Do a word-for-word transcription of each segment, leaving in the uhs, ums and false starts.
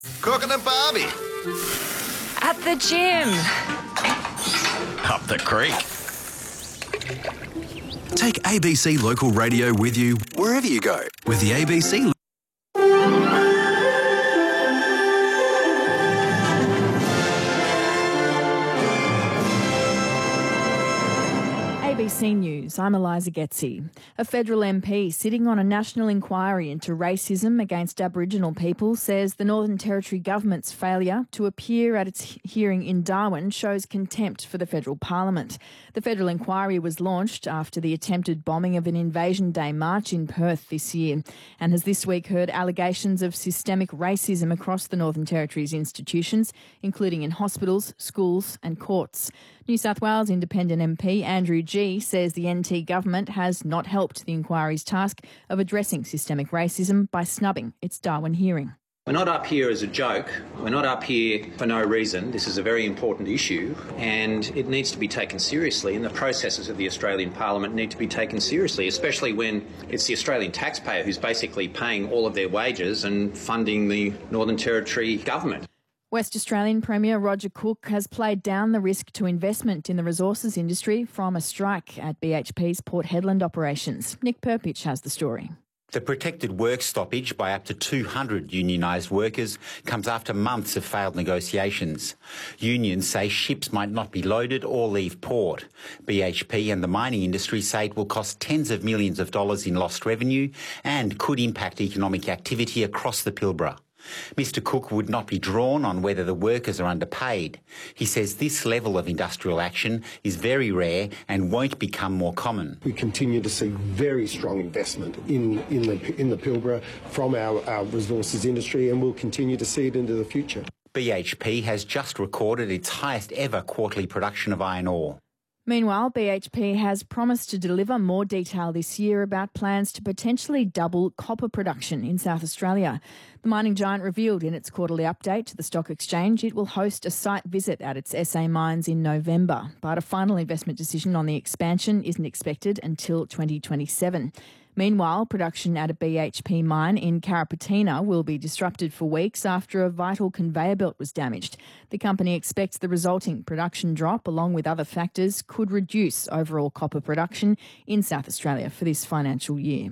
Cooking and Barbie. At the gym. Up the creek. Take A B C Local Radio with you wherever you go with the A B C. A B C News, I'm Eliza Getzi. A federal M P sitting on a national inquiry into racism against Aboriginal people says the Northern Territory government's failure to appear at its hearing in Darwin shows contempt for the federal parliament. The federal inquiry was launched after the attempted bombing of an Invasion Day march in Perth this year and has this week heard allegations of systemic racism across the Northern Territory's institutions, including in hospitals, schools and courts. New South Wales Independent M P Andrew Gee says the N T government has not helped the inquiry's task of addressing systemic racism by snubbing its Darwin hearing. We're not up here as a joke. We're not up here for no reason. This is a very important issue and it needs to be taken seriously, and the processes of the Australian Parliament need to be taken seriously, especially when it's the Australian taxpayer who's basically paying all of their wages and funding the Northern Territory government. West Australian Premier Roger Cook has played down the risk to investment in the resources industry from a strike at B H P's Port Hedland operations. Nick Perpich has the story. The protected work stoppage by up to two hundred unionised workers comes after months of failed negotiations. Unions say ships might not be loaded or leave port. B H P and the mining industry say it will cost tens of millions of dollars in lost revenue and could impact economic activity across the Pilbara. Mister Cook would not be drawn on whether the workers are underpaid. He says this level of industrial action is very rare and won't become more common. We continue to see very strong investment in, in, the, in the Pilbara from our, our resources industry, and we'll continue to see it into the future. B H P has just recorded its highest ever quarterly production of iron ore. Meanwhile, B H P has promised to deliver more detail this year about plans to potentially double copper production in South Australia. The mining giant revealed in its quarterly update to the Stock Exchange it will host a site visit at its S A mines in November, but a final investment decision on the expansion isn't expected until twenty twenty-seven. Meanwhile, production at a B H P mine in Carrapateena will be disrupted for weeks after a vital conveyor belt was damaged. The company expects the resulting production drop, along with other factors, could reduce overall copper production in South Australia for this financial year.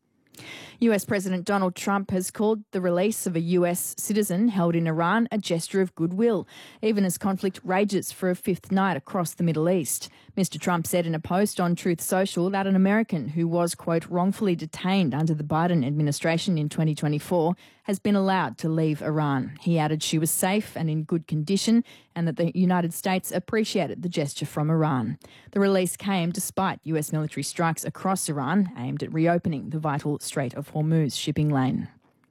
U S President Donald Trump has called the release of a U S citizen held in Iran a gesture of goodwill, even as conflict rages for a fifth night across the Middle East. Mister Trump said in a post on Truth Social that an American who was, quote, wrongfully detained under the Biden administration in twenty twenty-four has been allowed to leave Iran. He added she was safe and in good condition and that the United States appreciated the gesture from Iran. The release came despite U S military strikes across Iran aimed at reopening the vital Strait of Hormuz shipping lane.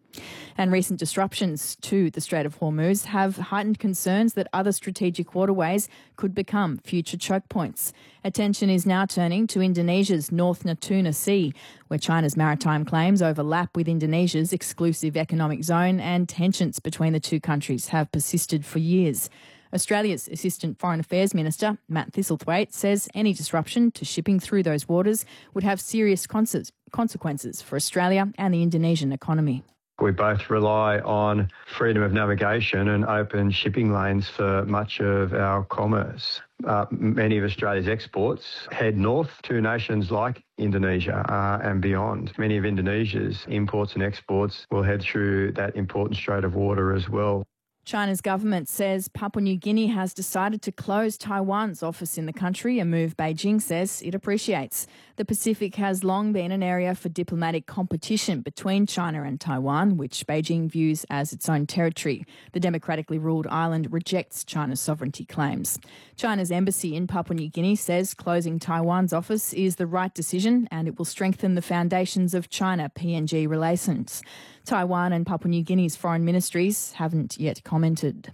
And recent disruptions to the Strait of Hormuz have heightened concerns that other strategic waterways could become future choke points. Attention is now turning to Indonesia's North Natuna Sea, where China's maritime claims overlap with Indonesia's exclusive economic zone, and tensions between the two countries have persisted for years. Australia's Assistant Foreign Affairs Minister, Matt Thistlethwaite, says any disruption to shipping through those waters would have serious consequences for Australia and the Indonesian economy. We both rely on freedom of navigation and open shipping lanes for much of our commerce. Uh, many of Australia's exports head north to nations like Indonesia uh, and beyond. Many of Indonesia's imports and exports will head through that important strait of water as well. China's government says Papua New Guinea has decided to close Taiwan's office in the country, a move Beijing says it appreciates. The Pacific has long been an area for diplomatic competition between China and Taiwan, which Beijing views as its own territory. The democratically ruled island rejects China's sovereignty claims. China's embassy in Papua New Guinea says closing Taiwan's office is the right decision and it will strengthen the foundations of China-P N G relations. Taiwan and Papua New Guinea's foreign ministries haven't yet commented.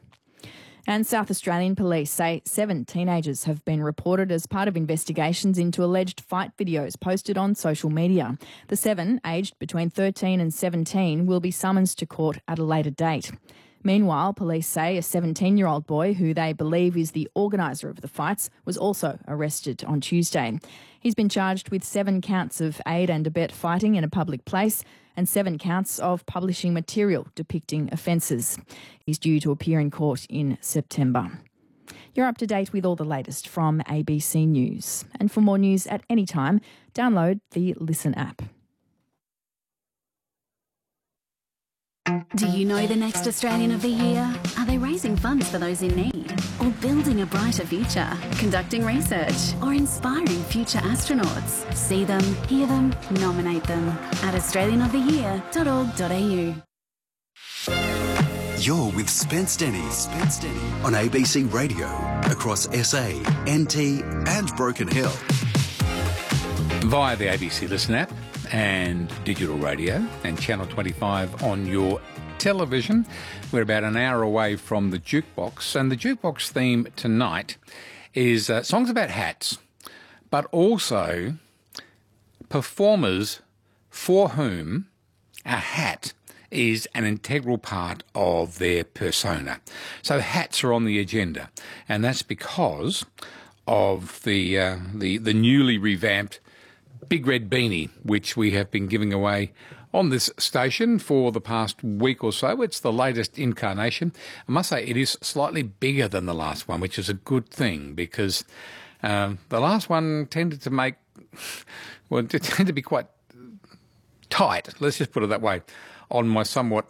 And South Australian police say seven teenagers have been reported as part of investigations into alleged fight videos posted on social media. The seven, aged between thirteen and seventeen, will be summoned to court at a later date. Meanwhile, police say a seventeen-year-old boy who they believe is the organiser of the fights was also arrested on Tuesday. He's been charged with seven counts of aid and abet fighting in a public place and seven counts of publishing material depicting offences. He's due to appear in court in September. You're up to date with all the latest from A B C News. And for more news at any time, download the Listen app. Do you know the next Australian of the Year? Are they raising funds for those in need? Or building a brighter future? Conducting research? Or inspiring future astronauts? See them, hear them, nominate them at australian of the year dot org dot a u. You're with Spence Denny, Spence Denny on A B C Radio across S A, N T and Broken Hill. Via the A B C Listen app and digital radio and Channel twenty-five on your television. We're about an hour away from the Jukebox, and the Jukebox theme tonight is uh, songs about hats, but also performers for whom a hat is an integral part of their persona. So hats are on the agenda, and that's because of the uh, the, the newly revamped Big Red Beanie, which we have been giving away on this station for the past week or so. It's the latest incarnation. I must say it is slightly bigger than the last one, which is a good thing, because um, the last one tended to make, well, it tended to be quite tight, let's just put it that way, on my somewhat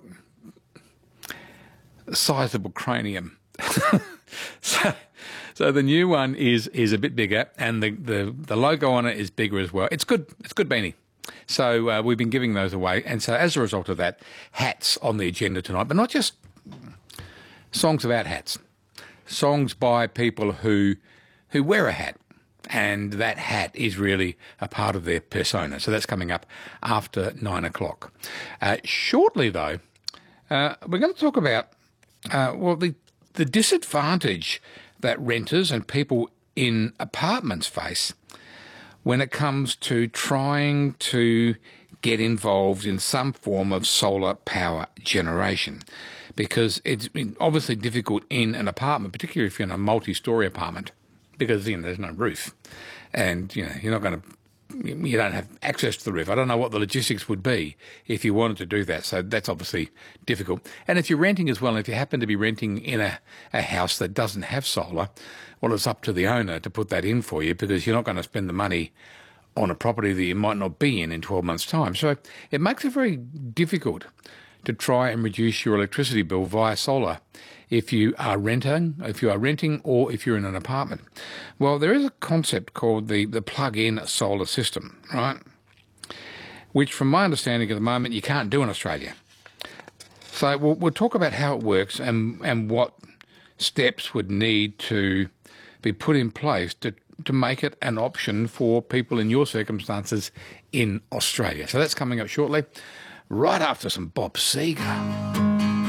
sizable cranium. so... So the new one is is a bit bigger, and the, the, the logo on it is bigger as well. It's good. It's good beanie. So uh, we've been giving those away, and so as a result of that, hats on the agenda tonight, but not just songs about hats. Songs by people who who wear a hat, and that hat is really a part of their persona. So that's coming up after nine o'clock. Uh, shortly, though, uh, we're going to talk about uh, well the the disadvantage that renters and people in apartments face when it comes to trying to get involved in some form of solar power generation. Because it's obviously difficult in an apartment, particularly if you're in a multi-storey apartment, because, you know, there's no roof. And, you know, you're not going to, you don't have access to the roof. I don't know what the logistics would be if you wanted to do that. So that's obviously difficult. And if you're renting as well, if you happen to be renting in a, a house that doesn't have solar, well, it's up to the owner to put that in for you, because you're not going to spend the money on a property that you might not be in in twelve months' time. So it makes it very difficult to try and reduce your electricity bill via solar if you are renting, if you are renting or if you're in an apartment. Well, there is a concept called the, the plug-in solar system, right? Which, from my understanding at the moment, you can't do in Australia. So we'll, we'll talk about how it works and, and what steps would need to be put in place to, to make it an option for people in your circumstances in Australia. So that's coming up shortly, right after some Bob Seger.